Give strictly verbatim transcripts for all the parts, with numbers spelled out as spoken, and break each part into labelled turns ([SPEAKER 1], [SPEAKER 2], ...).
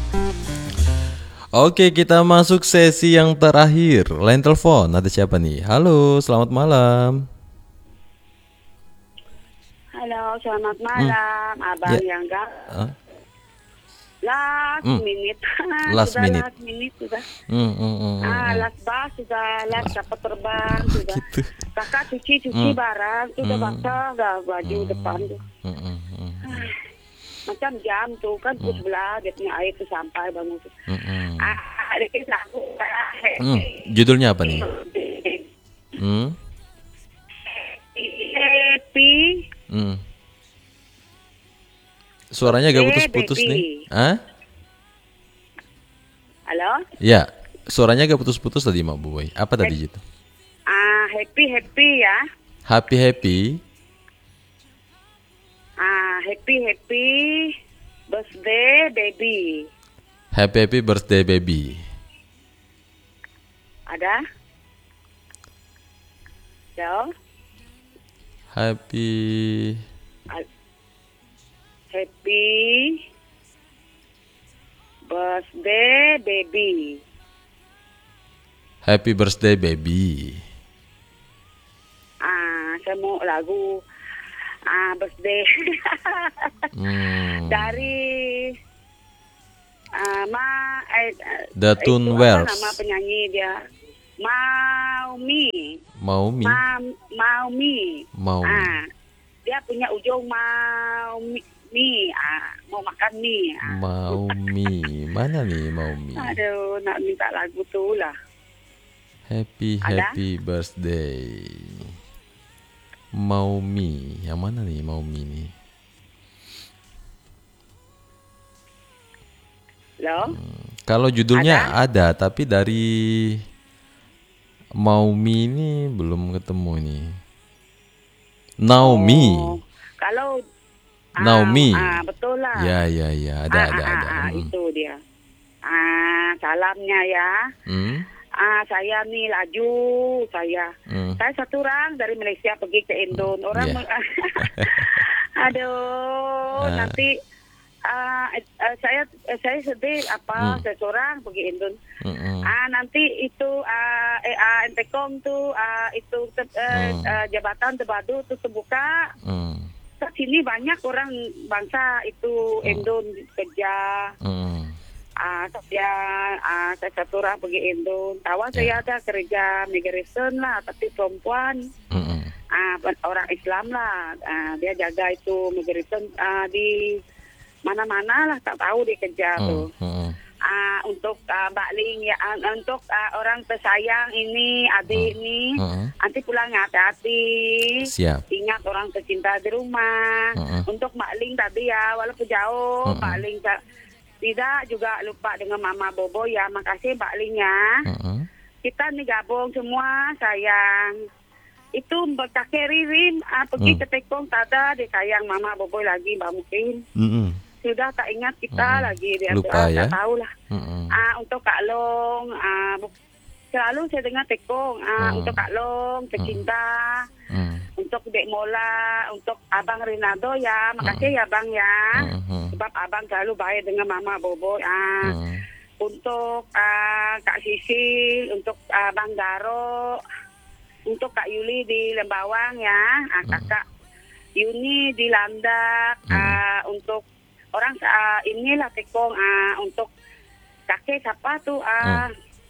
[SPEAKER 1] Oke, kita masuk sesi yang terakhir. Line telepon, ada siapa nih? Halo, selamat malam.
[SPEAKER 2] Halo, selamat malam, hmm. Abang
[SPEAKER 1] Ya.
[SPEAKER 2] yang gak
[SPEAKER 1] Huh?
[SPEAKER 2] last
[SPEAKER 1] Hmm.
[SPEAKER 2] minute,
[SPEAKER 1] Last
[SPEAKER 2] sudah
[SPEAKER 1] minute.
[SPEAKER 2] last minute sudah,
[SPEAKER 1] Hmm, hmm, hmm,
[SPEAKER 2] ah
[SPEAKER 1] hmm.
[SPEAKER 2] last bus sudah, last dapat terbang sudah.
[SPEAKER 1] Gitu.
[SPEAKER 2] Kakak cuci cuci
[SPEAKER 1] Hmm.
[SPEAKER 2] barang sudah
[SPEAKER 1] Hmm.
[SPEAKER 2] basah, dah baju
[SPEAKER 1] Hmm.
[SPEAKER 2] depan tuh.
[SPEAKER 1] Hmm, hmm, hmm.
[SPEAKER 2] Macam jam tuh kan pukul sebelah dia punya air tuh sampai bangun tuh.
[SPEAKER 1] Hmm, hmm.
[SPEAKER 2] Ah, ada kisah aku.
[SPEAKER 1] Hmm. Judulnya apa nih? Hmm.
[SPEAKER 2] Happy.
[SPEAKER 1] Hmm. Suaranya agak putus-putus
[SPEAKER 2] Baby.
[SPEAKER 1] nih. Hah?
[SPEAKER 2] Halo?
[SPEAKER 1] Ya, suaranya agak putus-putus tadi Mak Boy. Apa tadi itu?
[SPEAKER 2] Ah, happy happy ya.
[SPEAKER 1] Happy happy.
[SPEAKER 2] Ah, happy happy birthday baby.
[SPEAKER 1] Happy happy birthday baby.
[SPEAKER 2] Ada? Yo.
[SPEAKER 1] Happy
[SPEAKER 2] Happy birthday baby.
[SPEAKER 1] Happy birthday baby.
[SPEAKER 2] Ah, saya mau lagu ah birthday
[SPEAKER 1] Hmm.
[SPEAKER 2] dari ah ma eh,
[SPEAKER 1] The
[SPEAKER 2] itu
[SPEAKER 1] Tune
[SPEAKER 2] apa
[SPEAKER 1] Wares.
[SPEAKER 2] nama penyanyi dia? Maumi.
[SPEAKER 1] Maumi.
[SPEAKER 2] Ma, Maumi.
[SPEAKER 1] Maumi.
[SPEAKER 2] Ah, dia punya ujung Maumi. Mie, ah, mau makan mie. Ah.
[SPEAKER 1] Maumi. Mana nih Maumi?
[SPEAKER 2] Aduh, nak minta lagu tu lah.
[SPEAKER 1] Happy
[SPEAKER 2] Ada?
[SPEAKER 1] happy birthday. Maumi. Yang mana nih Maumi nih?
[SPEAKER 2] Loh?
[SPEAKER 1] Kalau judulnya ada? ada, tapi dari Maumi ini belum ketemu nih. Naomi.
[SPEAKER 2] Oh, kalau
[SPEAKER 1] Naomi.
[SPEAKER 2] Ah, ah, betul lah.
[SPEAKER 1] Ya ya ya, ada
[SPEAKER 2] ah,
[SPEAKER 1] ada
[SPEAKER 2] ah,
[SPEAKER 1] ada.
[SPEAKER 2] Ah,
[SPEAKER 1] Hmm.
[SPEAKER 2] itu dia. Ah, salamnya ya.
[SPEAKER 1] Hmm.
[SPEAKER 2] Ah, saya nih laju saya.
[SPEAKER 1] Hmm.
[SPEAKER 2] Saya satu orang dari Malaysia pergi ke Indon. Orang
[SPEAKER 1] Yeah.
[SPEAKER 2] aduh,
[SPEAKER 1] Ah.
[SPEAKER 2] nanti ah, eh, eh, saya eh, saya sedih apa
[SPEAKER 1] Hmm.
[SPEAKER 2] saya seorang pergi Indon.
[SPEAKER 1] Hmm.
[SPEAKER 2] Ah, nanti itu ah eh ah, Entekong tuh ah, itu te- eh,
[SPEAKER 1] Hmm.
[SPEAKER 2] ah, jabatan terbaru tuh terbuka.
[SPEAKER 1] Hmm.
[SPEAKER 2] Ke sini banyak orang bangsa itu Indon kerja.
[SPEAKER 1] Hmm.
[SPEAKER 2] Ah, saya ah, saya satu orang pergi Indon. Tawa
[SPEAKER 1] Ya.
[SPEAKER 2] saya ada kerja migration lah, tapi perempuan.
[SPEAKER 1] Hmm.
[SPEAKER 2] Ah, orang Islam lah. Ah, dia jaga itu migration ah, di mana-mana lah, tak tahu dia kerja tuh.
[SPEAKER 1] Hmm.
[SPEAKER 2] Ah, untuk ah, Mbak Ling ya, ah, untuk ah, orang tersayang ini, adik ini,
[SPEAKER 1] Hmm.
[SPEAKER 2] nanti pulang hati-hati.
[SPEAKER 1] Siap.
[SPEAKER 2] Ingat orang tercinta di rumah.
[SPEAKER 1] Hmm.
[SPEAKER 2] Untuk Mbak Ling tadi ya, walaupun jauh,
[SPEAKER 1] Hmm.
[SPEAKER 2] Mbak Ling ta- tidak juga lupa dengan Mama Bobo ya. Makasih Mbak Ling ya.
[SPEAKER 1] Hmm.
[SPEAKER 2] Kita nih gabung semua, sayang. Itu Mbak Kakek Ririn ah, pergi
[SPEAKER 1] Hmm.
[SPEAKER 2] ke Tekong, tada dia sayang Mama Bobo lagi, Mbak Mungkin.
[SPEAKER 1] Hmm.
[SPEAKER 2] Sudah tak ingat kita
[SPEAKER 1] Hmm.
[SPEAKER 2] lagi dia
[SPEAKER 1] Lupa
[SPEAKER 2] ah,
[SPEAKER 1] ya?
[SPEAKER 2] tak tahu lah.
[SPEAKER 1] Hmm.
[SPEAKER 2] Ah, untuk Kak Long, ah, bu- selalu saya dengar Tekong. Ah,
[SPEAKER 1] Hmm.
[SPEAKER 2] untuk Kak Long, tercinta.
[SPEAKER 1] Hmm.
[SPEAKER 2] Untuk Dek Mola, untuk Abang Rinaldo ya, makasih ya Bang ya.
[SPEAKER 1] Hmm.
[SPEAKER 2] Sebab Abang selalu baik dengan Mama Bobo. Ah,
[SPEAKER 1] Hmm.
[SPEAKER 2] untuk ah, Kak Sisil, untuk ah, Bang Daro, untuk Kak Yuli di Lembawang ya, ah, Kakak Yuni di Landak, ah, untuk orang ah, inilah Tekong, ah, untuk kakek siapa tuh, ah,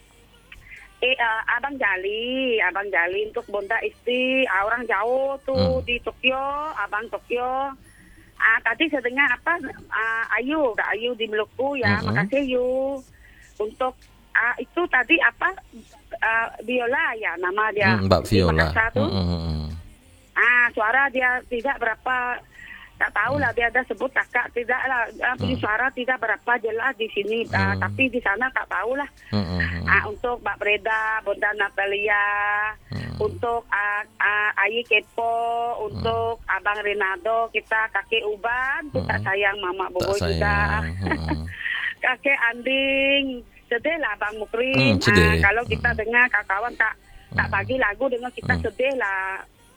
[SPEAKER 2] eh ah, Abang Jali, Abang Jali untuk Bonda Isti, ah, orang jauh tuh
[SPEAKER 1] Hmm.
[SPEAKER 2] di Tokyo, Abang Tokyo. Ah, tadi saya dengar apa ah, Ayu, Kak Ayu di Meluku ya,
[SPEAKER 1] Hmm.
[SPEAKER 2] makasih Yu. Untuk ah, itu tadi apa ah, Viola ya nama dia.
[SPEAKER 1] Hmm, Mbak
[SPEAKER 2] di
[SPEAKER 1] Viola.
[SPEAKER 2] Makassar tuh.
[SPEAKER 1] Hmm.
[SPEAKER 2] Ah, suara dia tidak berapa, tak tahu lah dia ada sebut kakak tidak lah, ah, punya suara tidak berapa jelas di sini, ah,
[SPEAKER 1] Hmm.
[SPEAKER 2] tapi di sana tak tahu lah.
[SPEAKER 1] Hmm.
[SPEAKER 2] Ah, untuk Mbak Breda, Bunda Natalia,
[SPEAKER 1] Hmm.
[SPEAKER 2] untuk ah, ah, Ayi Kepo, untuk Abang Rinaldo, kita kakek Uban, tuh tak sayang Mama Bobo
[SPEAKER 1] Tak
[SPEAKER 2] juga.
[SPEAKER 1] sayang. Hmm.
[SPEAKER 2] Kakek Anding, sedih lah Bang Mukrim.
[SPEAKER 1] Hmm, sedih.
[SPEAKER 2] Ah, kalau kita dengar kawan tak tak bagi lagu dengan kita
[SPEAKER 1] Hmm.
[SPEAKER 2] sedih lah.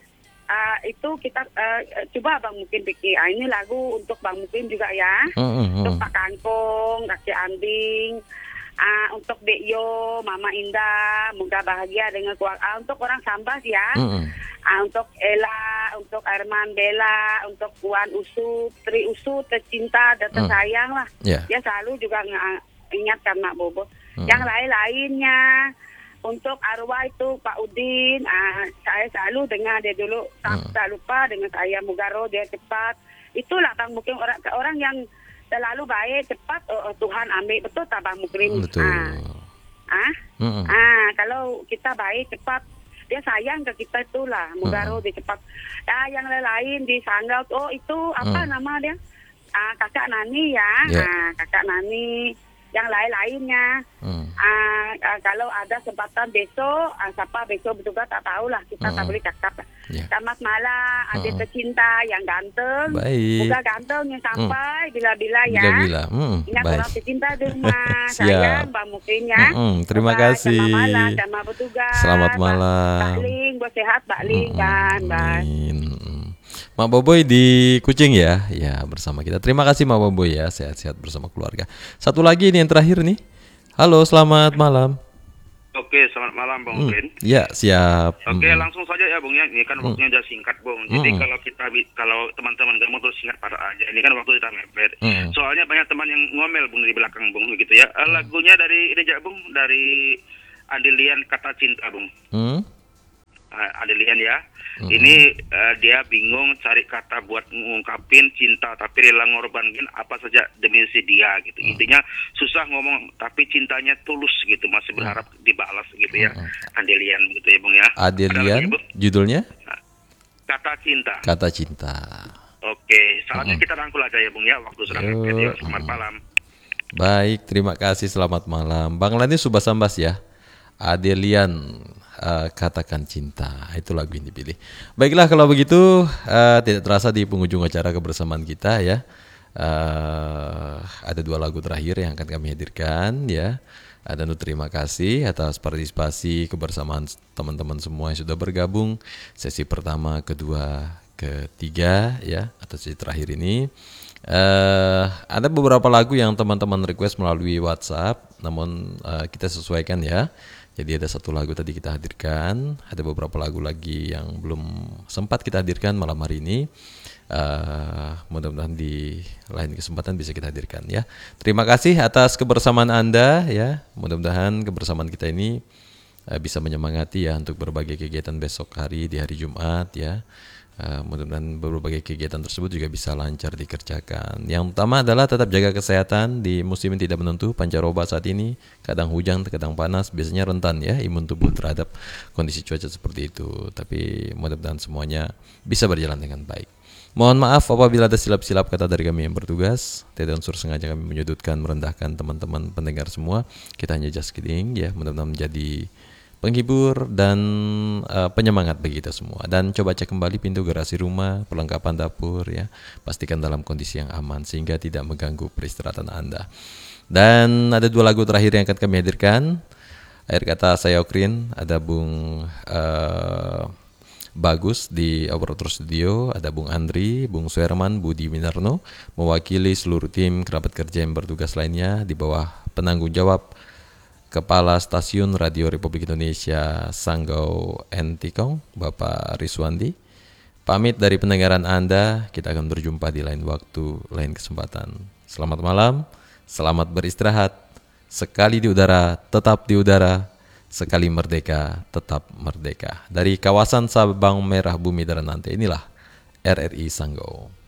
[SPEAKER 2] uh, itu kita uh, coba Bang Mukin bikin. Ah, ini lagu untuk Bang Mukin juga ya.
[SPEAKER 1] Mm-mm.
[SPEAKER 2] Untuk Pak Kangkung, Kaki Anding, uh, untuk Dek Yo, Mama Indah, moga bahagia dengan keluarga. Uh, untuk orang Sambas ya.
[SPEAKER 1] Mm-mm.
[SPEAKER 2] Uh, untuk Ella, untuk Arman Bella, untuk Wan Usu, Tri Usu, tercinta dan tersayang lah.
[SPEAKER 1] Yeah.
[SPEAKER 2] Dia selalu juga ng- ingatkan Mak Bobo.
[SPEAKER 1] Mm.
[SPEAKER 2] Yang lain-lainnya, untuk arwah itu Pak Udin, uh, saya selalu dengar dia dulu, tak,
[SPEAKER 1] Mm.
[SPEAKER 2] tak lupa dengan saya, Mugaro dia cepat. Itulah Bang Mukrim, orang orang yang selalu baik, cepat, oh, oh, Tuhan ambil. Betul tak Bang Mukrim?
[SPEAKER 1] Betul.
[SPEAKER 2] Ah, ah,
[SPEAKER 1] Mm-mm.
[SPEAKER 2] ah, kalau kita baik, cepat, dia sayang ke kita itulah, Mugaro
[SPEAKER 1] Mm-mm.
[SPEAKER 2] dia cepat. Ah, yang lain-lain di Sanggau, oh itu apa
[SPEAKER 1] Mm.
[SPEAKER 2] nama dia? Ah, kakak Nani ya,
[SPEAKER 1] Yeah.
[SPEAKER 2] ah, kakak Nani. Yang lain-lainnya,
[SPEAKER 1] Mm.
[SPEAKER 2] ah, ah, kalau ada kesempatan besok, ah, siapa besok bertugas tak tahulah, kita
[SPEAKER 1] Mm.
[SPEAKER 2] tak boleh cakap.
[SPEAKER 1] Yeah.
[SPEAKER 2] Selamat malam, adik
[SPEAKER 1] Mm.
[SPEAKER 2] tercinta yang ganteng.
[SPEAKER 1] Baik.
[SPEAKER 2] Moga ganteng yang sampai bila-bila ya.
[SPEAKER 1] Bila-bila. Mm.
[SPEAKER 2] Ingat
[SPEAKER 1] Baik.
[SPEAKER 2] orang tercinta di rumah.
[SPEAKER 1] Siap.
[SPEAKER 2] Sayang Bang Mukrin ya.
[SPEAKER 1] Mm-mm. Terima
[SPEAKER 2] Bye-bye.
[SPEAKER 1] kasih.
[SPEAKER 2] Selamat malam, selamat bertugas.
[SPEAKER 1] Selamat
[SPEAKER 2] Bak-
[SPEAKER 1] malam.
[SPEAKER 2] Bak Ling, buat sehat Bak Ling kan. Bye.
[SPEAKER 1] Amin. Mak Boboy di Kucing ya, ya bersama kita. Terima kasih Mak Boboy ya, sehat-sehat bersama keluarga. Satu lagi ini yang terakhir nih. Halo, selamat malam.
[SPEAKER 3] Oke, selamat malam Bang
[SPEAKER 1] Hmm,
[SPEAKER 3] Mukrin.
[SPEAKER 1] ya siap.
[SPEAKER 3] Oke,
[SPEAKER 1] Hmm.
[SPEAKER 3] langsung saja ya Bung ya. Ini kan waktunya udah singkat Bung. Jadi
[SPEAKER 1] Hmm.
[SPEAKER 3] kalau kita bi- kalau teman-teman gak mau terus singkat pada aja. Ini kan waktu kita mepet.
[SPEAKER 1] Hmm.
[SPEAKER 3] Soalnya banyak teman yang ngomel Bung di belakang Bung gitu ya. Eh, Lagunya dari ini aja Bung, dari Adelian Kata Cinta Bung.
[SPEAKER 1] Hmm?
[SPEAKER 3] Ah, Adelian ya.
[SPEAKER 1] Hmm.
[SPEAKER 3] Ini eh, dia bingung cari kata buat ngungkapin cinta tapi rela ngorbanin apa saja demi si dia gitu. Intinya susah ngomong tapi cintanya tulus gitu, masih berharap dibalas gitu ya. Adelian gitu ya Bung ya. Ada
[SPEAKER 1] Adelian,
[SPEAKER 3] lagi, Bung?
[SPEAKER 1] judulnya
[SPEAKER 3] Kata Cinta.
[SPEAKER 1] Kata Cinta.
[SPEAKER 3] Oke, saatnya kita rangkul aja ya Bung ya. Waktu sudah
[SPEAKER 1] Yo.
[SPEAKER 3] mepet ya. Selamat malam.
[SPEAKER 1] Baik, terima kasih. Selamat malam. Bang Lani Subasambas ya. Adelian, eh, Katakan Cinta. Itu lagu yang dipilih. Baiklah kalau begitu, eh, tidak terasa di penghujung acara kebersamaan kita ya. Eh, ada dua lagu terakhir yang akan kami hadirkan ya. Dan terima kasih atas partisipasi kebersamaan teman-teman semua yang sudah bergabung sesi pertama, kedua, ketiga ya, atau sesi terakhir ini. Eh, ada beberapa lagu yang teman-teman request melalui WhatsApp, namun eh, kita sesuaikan ya. Jadi ada satu lagu tadi kita hadirkan, ada beberapa lagu lagi yang belum sempat kita hadirkan malam hari ini. Uh, mudah-mudahan di lain kesempatan bisa kita hadirkan ya. Terima kasih atas kebersamaan Anda ya. Mudah-mudahan kebersamaan kita ini uh, bisa menyemangati ya untuk berbagai kegiatan besok hari di hari Jumat ya. Uh, mudah-mudahan berbagai kegiatan tersebut juga bisa lancar dikerjakan. Yang utama adalah tetap jaga kesehatan di musim yang tidak menentu, pancaroba saat ini, kadang hujan, kadang panas, biasanya rentan ya imun tubuh terhadap kondisi cuaca seperti itu. Tapi mudah-mudahan semuanya bisa berjalan dengan baik. Mohon maaf apabila ada silap-silap kata dari kami yang bertugas. Tidak unsur sengaja kami menyudutkan, merendahkan teman-teman pendengar semua. Kita hanya just kidding ya, mudah-mudahan menjadi penghibur dan uh, penyemangat bagi kita semua. Dan coba cek kembali pintu garasi rumah, perlengkapan dapur ya. Pastikan dalam kondisi yang aman sehingga tidak mengganggu peristirahatan Anda. Dan ada dua lagu terakhir yang akan kami hadirkan. Akhir kata saya Okrin, ada Bung uh, Bagus di Operator Studio, ada Bung Andri, Bung Suherman, Budi Minarno, mewakili seluruh tim kerabat kerja yang bertugas lainnya di bawah penanggung jawab Kepala Stasiun Radio Republik Indonesia Sanggau Entikong, Bapak Riswandi. Pamit dari pendengaran Anda, kita akan berjumpa di lain waktu, lain kesempatan. Selamat malam, selamat beristirahat. Sekali di udara, tetap di udara. Sekali merdeka, tetap merdeka. Dari kawasan Sabang Merah Bumi Daran Nanti, inilah R R I Sanggau.